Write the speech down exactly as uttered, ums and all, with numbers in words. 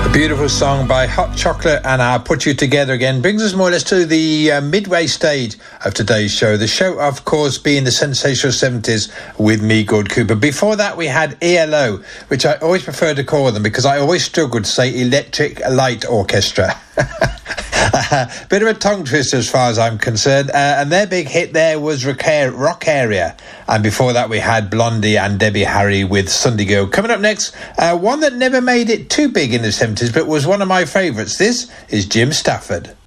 Beautiful song by Hot Chocolate and I'll Put You Together Again brings us more or less to the uh, midway stage of today's show. The show, of course, being the sensational seventies with me, Gord Cooper. Before that, we had E L O, which I always prefer to call them because I always struggle to say Electric Light Orchestra. Bit of a tongue twister as far as I'm concerned. Uh, and their big hit there was Rock Area. And before that, we had Blondie and Debbie Harry with Sunday Girl. Coming up next, uh, one that never made it too big in the seventies, but was one of my favourites. This is Jim Stafford.